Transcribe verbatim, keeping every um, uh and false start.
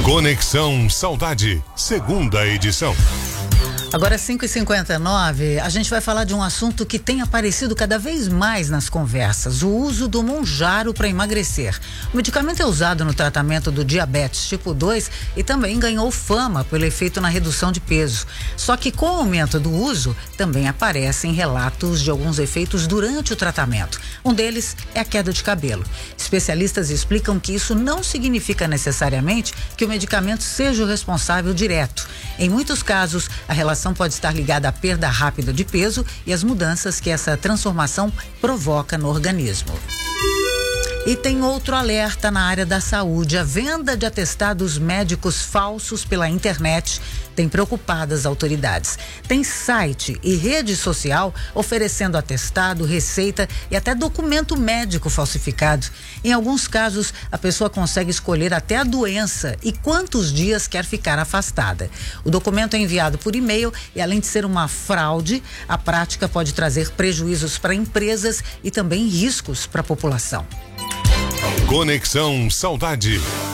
Conexão Saudade, segunda edição. Agora cinco e cinquenta e nove, a gente vai falar de um assunto que tem aparecido cada vez mais nas conversas: o uso do Mounjaro para emagrecer. O medicamento é usado no tratamento do diabetes tipo dois e também ganhou fama pelo efeito na redução de peso. Só que com o aumento do uso, também aparecem relatos de alguns efeitos durante o tratamento. Um deles é a queda de cabelo. Especialistas explicam que isso não significa necessariamente que o medicamento seja o responsável direto. Em muitos casos, a relação pode estar ligada à perda rápida de peso e às mudanças que essa transformação provoca no organismo. E tem outro alerta na área da saúde: a venda de atestados médicos falsos pela internet tem preocupado as autoridades. Tem site e rede social oferecendo atestado, receita e até documento médico falsificado. Em alguns casos, a pessoa consegue escolher até a doença e quantos dias quer ficar afastada. O documento é enviado por e-mail e, além de ser uma fraude, a prática pode trazer prejuízos para empresas e também riscos para a população. Conexão Saudade.